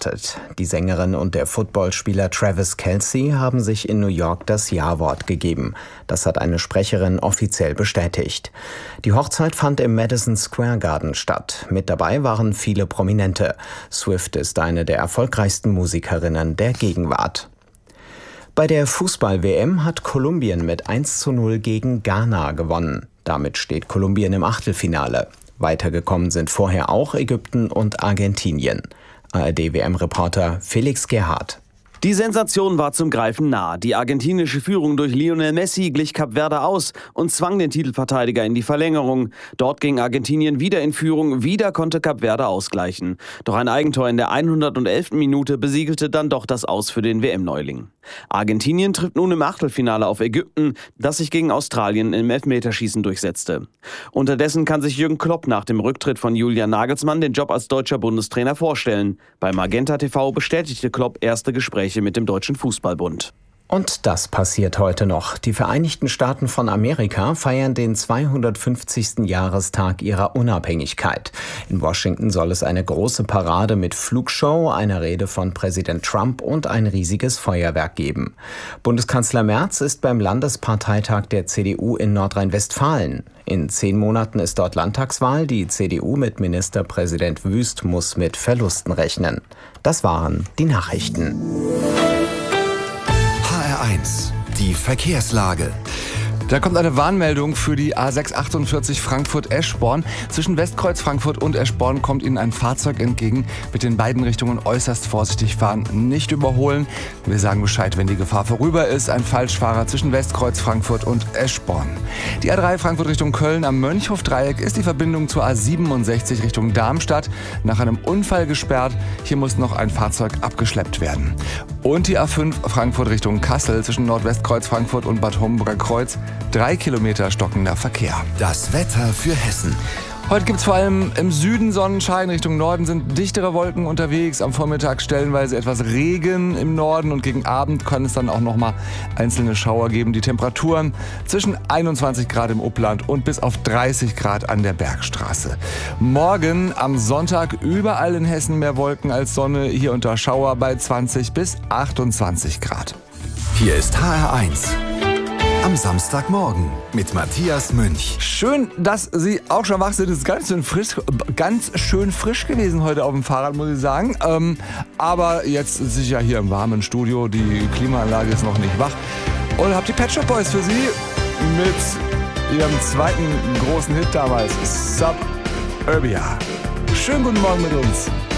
erwartet. Die Sängerin und der Footballspieler Travis Kelce haben sich in New York das Ja-Wort gegeben. Das hat eine Sprecherin offiziell bestätigt. Die Hochzeit fand im Madison Square Garden statt. Mit dabei waren viele Prominente. Swift ist eine der erfolgreichsten Musikerinnen der Gegenwart. Bei der Fußball-WM hat Kolumbien mit 1:0 gegen Ghana gewonnen. Damit steht Kolumbien im Achtelfinale. Weitergekommen sind vorher auch Ägypten und Argentinien. ARD-WM-Reporter Felix Gerhardt. Die Sensation war zum Greifen nah. Die argentinische Führung durch Lionel Messi glich Kap Verde aus und zwang den Titelverteidiger in die Verlängerung. Dort ging Argentinien wieder in Führung, wieder konnte Kap Verde ausgleichen. Doch ein Eigentor in der 111. Minute besiegelte dann doch das Aus für den WM-Neuling. Argentinien trifft nun im Achtelfinale auf Ägypten, das sich gegen Australien im Elfmeterschießen durchsetzte. Unterdessen kann sich Jürgen Klopp nach dem Rücktritt von Julian Nagelsmann den Job als deutscher Bundestrainer vorstellen. Bei Magenta TV bestätigte Klopp erste Gespräche mit dem Deutschen Fußballbund. Und das passiert heute noch. Die Vereinigten Staaten von Amerika feiern den 250. Jahrestag ihrer Unabhängigkeit. In Washington soll es eine große Parade mit Flugshow, einer Rede von Präsident Trump und ein riesiges Feuerwerk geben. Bundeskanzler Merz ist beim Landesparteitag der CDU in Nordrhein-Westfalen. In 10 Monaten ist dort Landtagswahl. Die CDU mit Ministerpräsident Wüst muss mit Verlusten rechnen. Das waren die Nachrichten. HR1, die Verkehrslage. Da kommt eine Warnmeldung für die A648 Frankfurt-Eschborn. Zwischen Westkreuz Frankfurt und Eschborn kommt Ihnen ein Fahrzeug entgegen. Bitte in beiden Richtungen äußerst vorsichtig fahren, nicht überholen. Wir sagen Bescheid, wenn die Gefahr vorüber ist. Ein Falschfahrer zwischen Westkreuz Frankfurt und Eschborn. Die A3 Frankfurt Richtung Köln am Mönchhof-Dreieck ist die Verbindung zur A67 Richtung Darmstadt nach einem Unfall gesperrt. Hier muss noch ein Fahrzeug abgeschleppt werden. Und die A5 Frankfurt Richtung Kassel zwischen Nordwestkreuz Frankfurt und Bad Homburger Kreuz. 3 Kilometer stockender Verkehr. Das Wetter für Hessen. Heute gibt es vor allem im Süden Sonnenschein, Richtung Norden sind dichtere Wolken unterwegs. Am Vormittag stellenweise etwas Regen im Norden und gegen Abend kann es dann auch noch mal einzelne Schauer geben. Die Temperaturen zwischen 21 Grad im Upland und bis auf 30 Grad an der Bergstraße. Morgen am Sonntag überall in Hessen mehr Wolken als Sonne, hier unter Schauer bei 20 bis 28 Grad. Hier ist HR1. Am Samstagmorgen mit Matthias Münch. Schön, dass Sie auch schon wach sind. Es ist ganz schön frisch gewesen heute auf dem Fahrrad, muss ich sagen. Aber jetzt sicher hier im warmen Studio. Die Klimaanlage ist noch nicht wach. Und habt die Pet Shop Boys für Sie mit ihrem zweiten großen Hit damals, Suburbia. Schönen guten Morgen mit uns.